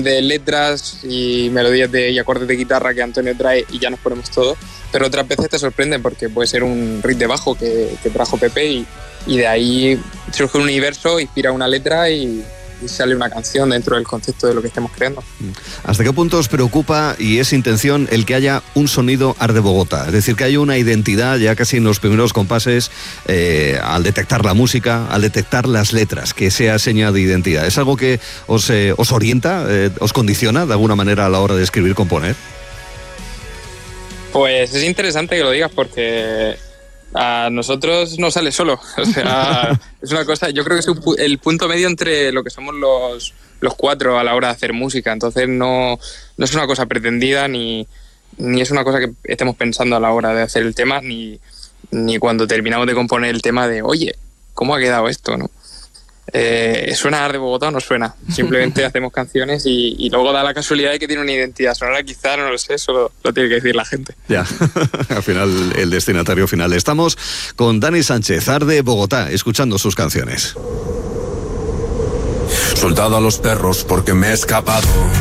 de letras y melodías y acordes de guitarra que Antonio trae y ya nos ponemos todo, pero otras veces te sorprenden porque puede ser un riff de bajo que trajo Pepe y de ahí surge un universo, inspira una letra y sale una canción dentro del concepto de lo que estemos creando. ¿Hasta qué punto os preocupa y es intención el que haya un sonido Art de Bogotá? Es decir, que haya una identidad ya casi en los primeros compases, al detectar la música, al detectar las letras, que sea seña de identidad. ¿Es algo que os orienta, os condiciona de alguna manera a la hora de escribir, componer? Pues es interesante que lo digas porque a nosotros no sale solo. O sea, es una cosa, yo creo que es el punto medio entre lo que somos los cuatro a la hora de hacer música. Entonces no es una cosa pretendida ni es una cosa que estemos pensando a la hora de hacer el tema, ni cuando terminamos de componer el tema de, oye, ¿cómo ha quedado esto?, ¿no? ¿Suena Art de Bogotá o no suena? Simplemente hacemos canciones y luego da la casualidad de que tiene una identidad sonora, quizá, no lo sé, eso lo tiene que decir la gente. Ya, al final, el destinatario final. Estamos con Dani Sánchez, Art de Bogotá, escuchando sus canciones. Soldado a los perros porque me he escapado.